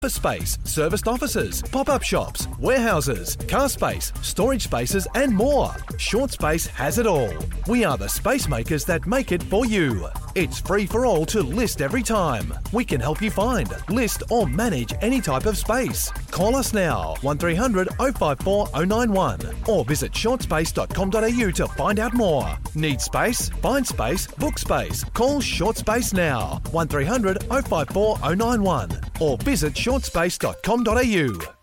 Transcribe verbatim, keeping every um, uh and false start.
For space, serviced offices, pop-up shops, warehouses, car space, storage spaces and more. Short Space has it all. We are the space makers that make it for you. It's free for all to list every time. We can help you find, list or manage any type of space. Call us now, one three hundred oh five four oh nine one or visit short space dot com dot a u to find out more. Need space? Find space, book space. Call Short Space now, one three hundred oh five four oh nine one or visit short space dot com dot a u.